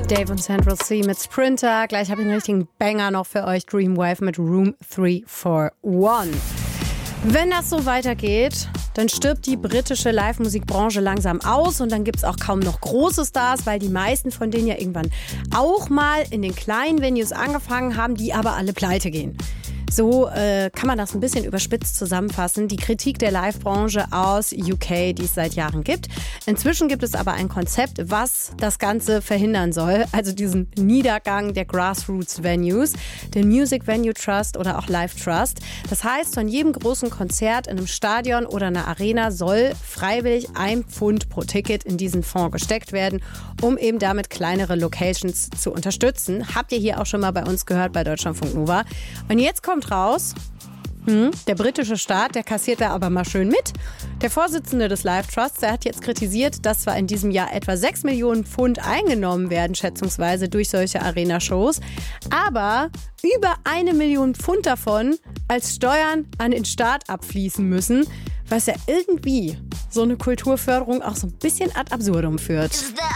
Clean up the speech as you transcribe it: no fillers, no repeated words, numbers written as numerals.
Dave und Central C mit Sprinter. Gleich habe ich einen richtigen Banger noch für euch. Dreamwave mit Room 341. Wenn das so weitergeht, dann stirbt die britische Live-Musikbranche langsam aus und dann gibt es auch kaum noch große Stars, weil die meisten von denen ja irgendwann auch mal in den kleinen Venues angefangen haben, die aber alle pleite gehen. So kann man das ein bisschen überspitzt zusammenfassen. Die Kritik der Live-Branche aus UK, die es seit Jahren gibt. Inzwischen gibt es aber ein Konzept, was das Ganze verhindern soll. Also diesen Niedergang der Grassroots-Venues, den Music Venue Trust oder auch Live Trust. Das heißt, von jedem großen Konzert in einem Stadion oder einer Arena soll freiwillig 1 Pfund pro Ticket in diesen Fonds gesteckt werden, um eben damit kleinere Locations zu unterstützen. Habt ihr hier auch schon mal bei uns gehört, bei Deutschlandfunk Nova. Und jetzt kommt raus, der britische Staat, der kassiert da aber mal schön mit. Der Vorsitzende des Live Trusts, der hat jetzt kritisiert, dass zwar in diesem Jahr etwa 6 Millionen Pfund eingenommen werden, schätzungsweise durch solche Arena-Shows, aber über 1 Million Pfund davon als Steuern an den Staat abfließen müssen, was ja irgendwie so eine Kulturförderung auch so ein bisschen ad absurdum führt.